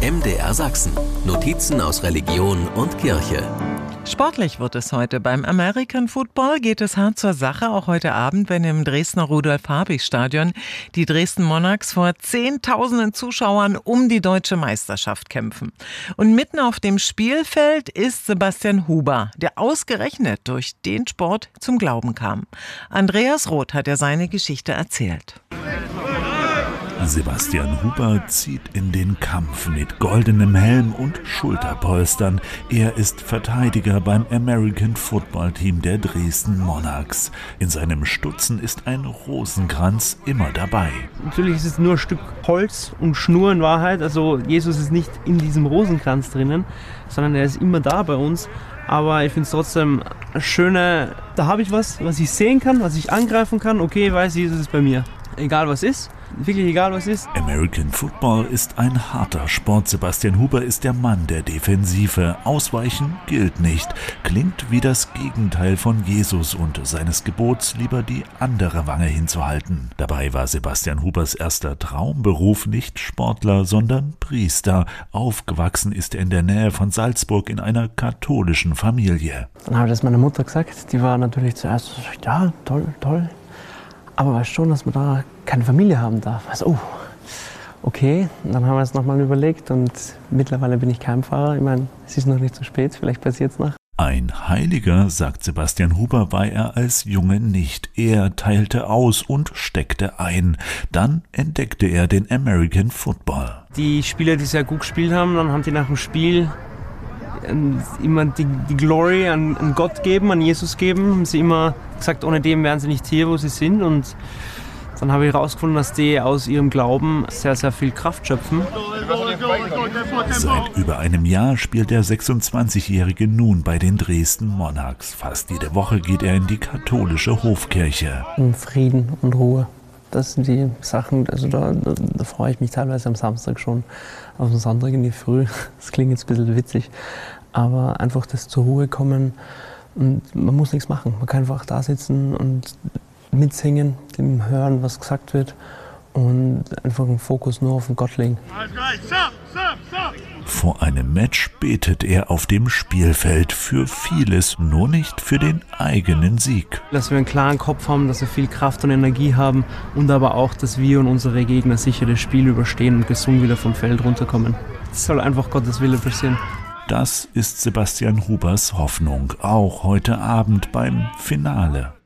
MDR Sachsen. Notizen aus Religion und Kirche. Sportlich wird es heute. Beim American Football geht es hart zur Sache. Auch heute Abend, wenn im Dresdner Rudolf-Habich-Stadion die Dresden Monarchs vor Zehntausenden Zuschauern um die deutsche Meisterschaft kämpfen. Und mitten auf dem Spielfeld ist Sebastian Huber, der ausgerechnet durch den Sport zum Glauben kam. Andreas Roth hat seine Geschichte erzählt. Sebastian Huber zieht in den Kampf mit goldenem Helm und Schulterpolstern. Er ist Verteidiger beim American Football Team der Dresden Monarchs. In seinem Stutzen ist ein Rosenkranz immer dabei. Natürlich ist es nur ein Stück Holz und Schnur in Wahrheit. Also Jesus ist nicht in diesem Rosenkranz drinnen, sondern er ist immer da bei uns. Aber ich finde es trotzdem schöner, da habe ich was ich sehen kann, was ich angreifen kann. Okay, weiß Jesus ist bei mir. Egal was ist. Wirklich egal, was ist. American Football ist ein harter Sport. Sebastian Huber ist der Mann der Defensive. Ausweichen gilt nicht. Klingt wie das Gegenteil von Jesus und seines Gebots, lieber die andere Wange hinzuhalten. Dabei war Sebastian Hubers erster Traumberuf nicht Sportler, sondern Priester. Aufgewachsen ist er in der Nähe von Salzburg in einer katholischen Familie. Dann habe ich das meiner Mutter gesagt. Die war natürlich zuerst so, ja, toll. Aber weißt schon, dass man da keine Familie haben darf. Also, okay. Und dann haben wir es nochmal überlegt und mittlerweile bin ich Keimfahrer. Ich meine, es ist noch nicht zu spät, vielleicht passiert es noch. Ein Heiliger, sagt Sebastian Huber, war er als Junge nicht. Er teilte aus und steckte ein. Dann entdeckte er den American Football. Die Spieler, die sehr gut gespielt haben, dann haben die nach dem Spiel immer die Glory an Gott geben, an Jesus geben. Haben sie immer gesagt, ohne dem wären sie nicht hier, wo sie sind. Und dann habe ich herausgefunden, dass die aus ihrem Glauben sehr, sehr viel Kraft schöpfen. Seit über einem Jahr spielt der 26-Jährige nun bei den Dresden Monarchs. Fast jede Woche geht er in die katholische Hofkirche. Frieden und Ruhe. Das sind die Sachen, also da freue ich mich teilweise am Samstag schon auf den Sonntag in die Früh. Das klingt jetzt ein bisschen witzig, aber einfach das zur Ruhe kommen und man muss nichts machen. Man kann einfach da sitzen und mitsingen, dem hören, was gesagt wird und einfach den Fokus nur auf den Gott legen. Vor einem Match betet er auf dem Spielfeld für vieles, nur nicht für den eigenen Sieg. Dass wir einen klaren Kopf haben, dass wir viel Kraft und Energie haben und aber auch, dass wir und unsere Gegner sicher das Spiel überstehen und gesund wieder vom Feld runterkommen. Es soll einfach Gottes Wille passieren. Das ist Sebastian Hubers Hoffnung, auch heute Abend beim Finale.